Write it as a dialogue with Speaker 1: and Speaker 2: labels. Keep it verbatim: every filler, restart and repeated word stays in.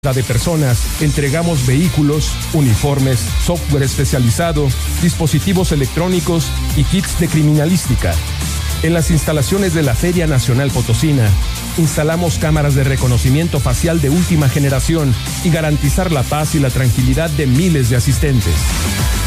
Speaker 1: de personas, entregamos vehículos, uniformes, software especializado, dispositivos electrónicos y kits de criminalística. En las instalaciones de la Feria Nacional Potosina, instalamos cámaras de reconocimiento facial de última generación y garantizar la paz y la tranquilidad de miles de asistentes.